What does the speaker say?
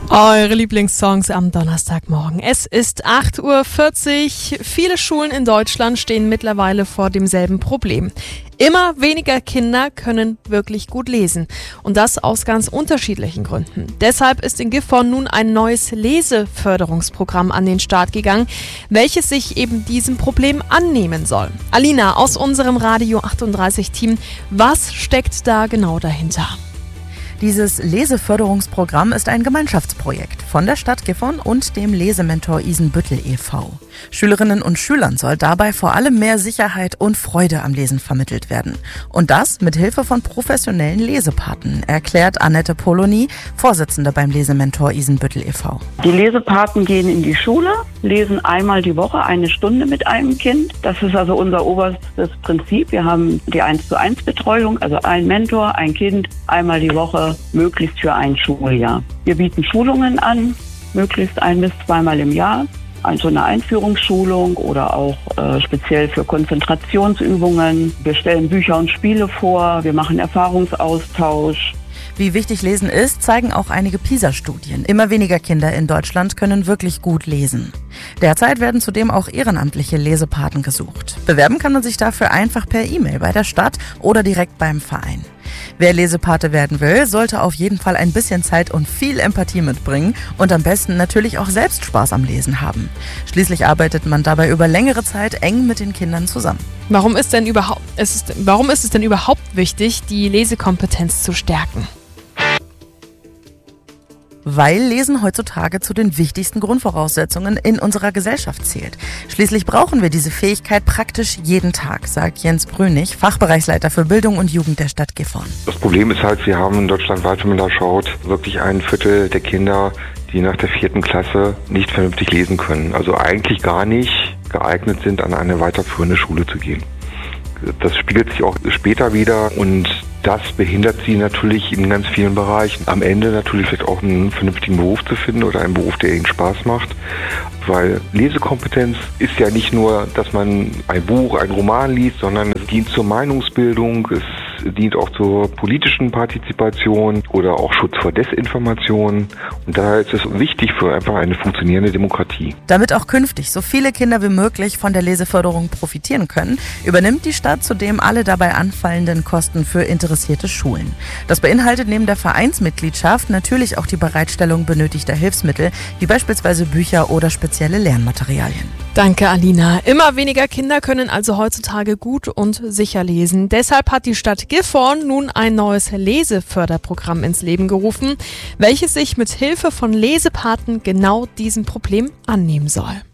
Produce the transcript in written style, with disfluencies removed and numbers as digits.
Eure Lieblingssongs am Donnerstagmorgen. Es ist 8:40 Uhr. Viele Schulen in Deutschland stehen mittlerweile vor demselben Problem. Immer weniger Kinder können wirklich gut lesen. Und das aus ganz unterschiedlichen Gründen. Deshalb ist in Gifhorn nun ein neues Leseförderungsprogramm an den Start gegangen, welches sich eben diesem Problem annehmen soll. Alina aus unserem Radio 38 Team, was steckt da genau dahinter? Dieses Leseförderungsprogramm ist ein Gemeinschaftsprojekt von der Stadt Gifhorn und dem Lesementor Isenbüttel e.V. Schülerinnen und Schülern soll dabei vor allem mehr Sicherheit und Freude am Lesen vermittelt werden. Und das mit Hilfe von professionellen Lesepaten, erklärt Annette Polony, Vorsitzende beim Lesementor Isenbüttel e.V. Die Lesepaten gehen in die Schule, lesen einmal die Woche 1 Stunde mit einem Kind. Das ist also unser oberstes Prinzip. Wir haben die 1:1 Betreuung, also ein Mentor, ein Kind, einmal die Woche, möglichst für ein Schuljahr. Wir bieten Schulungen an, möglichst 1- bis 2-mal im Jahr. Also eine Einführungsschulung oder auch speziell für Konzentrationsübungen. Wir stellen Bücher und Spiele vor, wir machen Erfahrungsaustausch. Wie wichtig Lesen ist, zeigen auch einige PISA-Studien. Immer weniger Kinder in Deutschland können wirklich gut lesen. Derzeit werden zudem auch ehrenamtliche Lesepaten gesucht. Bewerben kann man sich dafür einfach per E-Mail bei der Stadt oder direkt beim Verein. Wer Lesepate werden will, sollte auf jeden Fall ein bisschen Zeit und viel Empathie mitbringen und am besten natürlich auch selbst Spaß am Lesen haben. Schließlich arbeitet man dabei über längere Zeit eng mit den Kindern zusammen. Warum ist es denn überhaupt wichtig, die Lesekompetenz zu stärken? Weil Lesen heutzutage zu den wichtigsten Grundvoraussetzungen in unserer Gesellschaft zählt. Schließlich brauchen wir diese Fähigkeit praktisch jeden Tag, sagt Jens Brünig, Fachbereichsleiter für Bildung und Jugend der Stadt Gifhorn. Das Problem ist halt, wir haben deutschlandweit, wenn man da schaut, wirklich 1/4 der Kinder, die nach der 4. Klasse nicht vernünftig lesen können. Also eigentlich gar nicht geeignet sind, an eine weiterführende Schule zu gehen. Das spiegelt sich auch später wieder und das behindert sie natürlich in ganz vielen Bereichen. Am Ende natürlich vielleicht auch einen vernünftigen Beruf zu finden oder einen Beruf, der ihnen Spaß macht. Weil Lesekompetenz ist ja nicht nur, dass man ein Buch, einen Roman liest, sondern es dient zur Meinungsbildung, es dient auch zur politischen Partizipation oder auch Schutz vor Desinformation. Und daher ist es wichtig für einfach eine funktionierende Demokratie. Damit auch künftig so viele Kinder wie möglich von der Leseförderung profitieren können, übernimmt die Stadt zudem alle dabei anfallenden Kosten für interessierte Schulen. Das beinhaltet neben der Vereinsmitgliedschaft natürlich auch die Bereitstellung benötigter Hilfsmittel, wie beispielsweise Bücher oder spezielle Lernmaterialien. Danke, Alina. Immer weniger Kinder können also heutzutage gut und sicher lesen. Deshalb hat die Stadt Gifhorn nun ein neues Leseförderprogramm ins Leben gerufen, welches sich mit Hilfe von Lesepaten genau diesem Problem annehmen soll.